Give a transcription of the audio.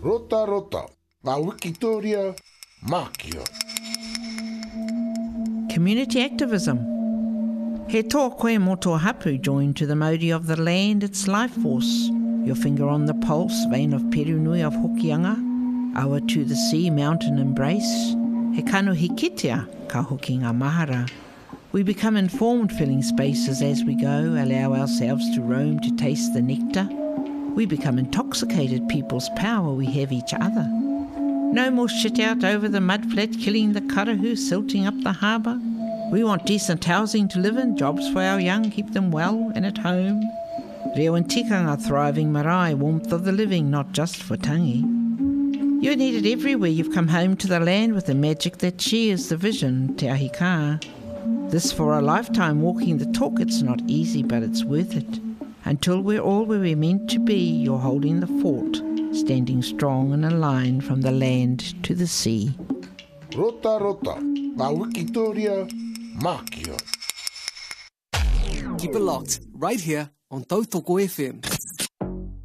Rota rota, ngā Wikitoria, Mākia. Community activism. He tō koe mō tō hapu joined to the mauri of the land, its life force. Your finger on the pulse, vein of Perunui of Hokianga. Awa to the sea, mountain embrace. He kano hikitea, ka hoki ngā mahara. We become informed, filling spaces as we go, allow ourselves to roam to taste the nectar. We become intoxicated, people's power, we have each other. No more shit out over the mudflat, killing the karahu, silting up the harbour. We want decent housing to live in, jobs for our young, keep them well and at home. Reo and tikanga, thriving marae, warmth of the living, not just for tangi. You're needed everywhere. You've come home to the land with the magic that shares the vision, te ahi ka. This for a lifetime, walking the talk. It's not easy, but it's worth it. Until we're all where we're meant to be, you're holding the fort, standing strong and aligned from the land to the sea. Rota rota, ngā Wikitoria, Mākia. Keep it locked, right here on Tautoko FM.